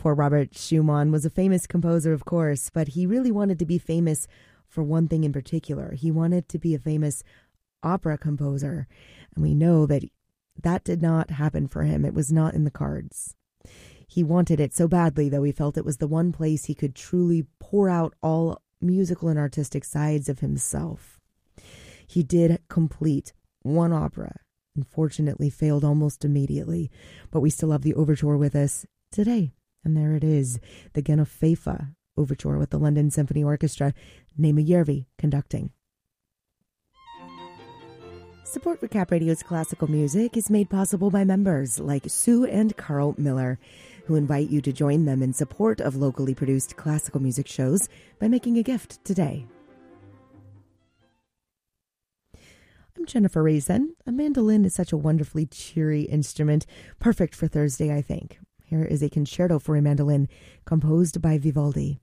Poor Robert Schumann was a famous composer, of course, but he really wanted to be famous for one thing in particular. He wanted to be a famous opera composer, and we know that that did not happen for him. It was not in the cards. He wanted it so badly, though, he felt it was the one place he could truly pour out all musical and artistic sides of himself. He did complete one opera, unfortunately failed almost immediately, but we still have the overture with us today. And there it is, the Genofefa Overture with the London Symphony Orchestra, Naima Järvi conducting. Support for Cap Radio's classical music is made possible by members like Sue and Carl Miller, who invite you to join them in support of locally produced classical music shows by making a gift today. I'm Jennifer Raisin. A mandolin is such a wonderfully cheery instrument, perfect for Thursday, I think. Here is a concerto for a mandolin composed by Vivaldi.